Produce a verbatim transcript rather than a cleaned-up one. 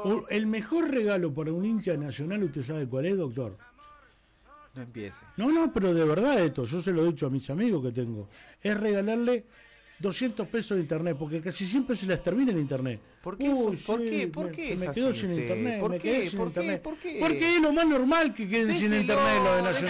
O- El mejor regalo para un hincha nacional, ¿usted sabe cuál es, doctor? No empiece. No, no, pero de verdad esto, yo se lo he dicho a mis amigos que tengo, es regalarle doscientos pesos de internet, porque casi siempre se las termina en internet. ¿Por qué eso? Uy, ¿Por sí, qué? ¿Por me- qué se es me así quedó sin usted? internet, ¿Por me qué? quedé sin ¿Por qué? internet. ¿Por qué? Porque es lo más normal que queden sin Déjelo, internet los de Nacional.